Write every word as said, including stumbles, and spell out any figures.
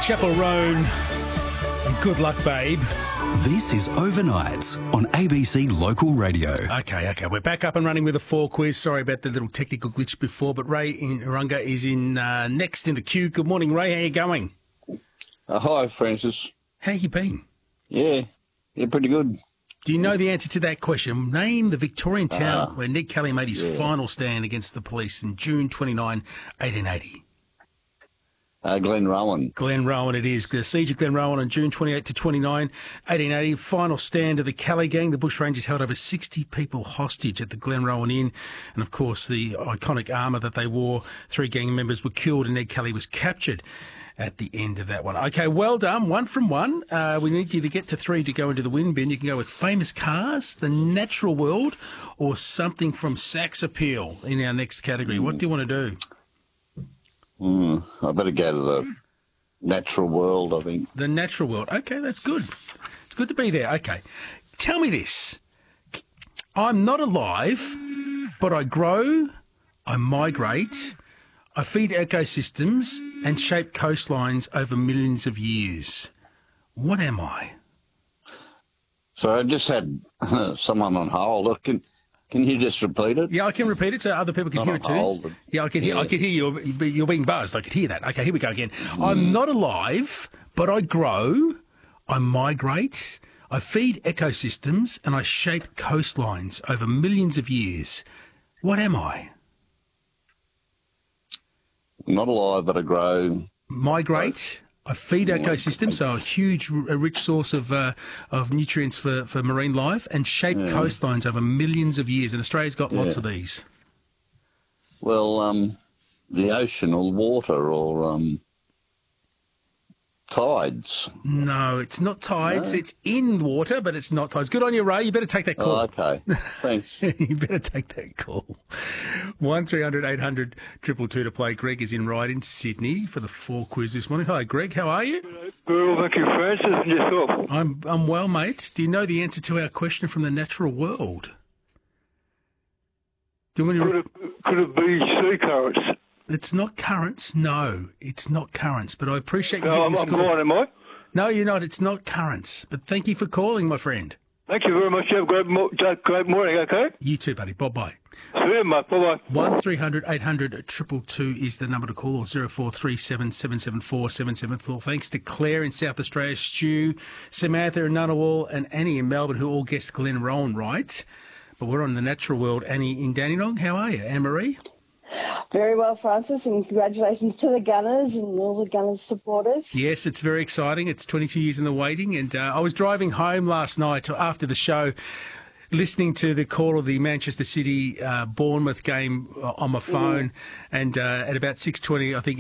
Chapel Roan and Good Luck Babe. This is Overnights on A B C Local Radio. Okay, okay, we're back up and running with a four quiz. Sorry about the little technical glitch before, but Ray in Urunga is in uh, next in the queue. Good morning, Ray. How you going? Uh, hi, Francis. How you been? Yeah, yeah, pretty good. Do you know the answer to that question? Name the Victorian town Ah, where Ned Kelly made his yeah. final stand against the police in June twenty-ninth, eighteen eighty. Uh, Glen Rowan. Glenrowan it is. The siege of Glenrowan on June twenty-eighth to twenty-ninth, eighteen eighty. Final stand of the Kelly gang. The Bushrangers held over sixty people hostage at the Glenrowan Inn. And, of course, the iconic armour that they wore. Three gang members were killed and Ned Kelly was captured at the end of that one. Okay, well done. One from one. Uh, we need you to get to three to go into the win bin. You can go with famous cars, the natural world, or something from Sax Appeal in our next category. What do you want to do? Mm, I better go to the natural world, I think. The natural world. Okay, that's good. It's good to be there. Okay. Tell me this. I'm not alive, but I grow, I migrate, I feed ecosystems and shape coastlines over millions of years. What am I? So I just had someone on hold. Look, Can, can you just repeat it? Yeah, I can repeat it so other people can Not hear on it too. hold, but- Yeah, I can hear. yeah. I can hear you. You're being buzzed. I could hear that. Okay, here we go again. I'm not alive, but I grow, I migrate, I feed ecosystems, and I shape coastlines over millions of years. What am I? Not alive, but I grow. Migrate. I feed ecosystems, so a huge, a rich source of uh, of nutrients for, for marine life, and shape coastlines over millions of years. And Australia's got lots Yeah. of these. Well, um, the ocean or water or um, tides. No, it's not tides. No? It's in water, but it's not tides. Good on you, Ray. You better take that call. Oh, okay. Thanks. You better take that call. One three hundred eight hundred two two to play. Greg is in right in Sydney for the four quiz this morning. Hi, Greg. How are you? Very well, thank you, Francis, and yourself. I'm I'm well, mate. Do you know the answer to our question from the natural world? Do you want me to? Could it, could it be sea currents? It's not currents. No, it's not currents. But I appreciate you No, giving I'm, us a I'm call. gone, am I? No, you're not. It's not currents. But thank you for calling, my friend. Thank you very much. You have a great, mo- great morning, okay? You too, buddy. Bye bye. See you, mate. Bye-bye. One three hundred eight hundred two two is the number to call, or zero four three seven seven seven four seven seven four. Thanks to Claire in South Australia, Stu, Samantha in Ngunnawal, and Annie in Melbourne, who all guessed Glenrowan right. But we're on the natural world. Annie in Dandenong, how are you? Anne-Marie? Very well, Francis, and congratulations to the Gunners and all the Gunners supporters. Yes, it's very exciting. It's twenty-two years in the waiting. And uh, I was driving home last night after the show, listening to the call of the Manchester City uh, Bournemouth game on my phone. And uh, at about six twenty, I think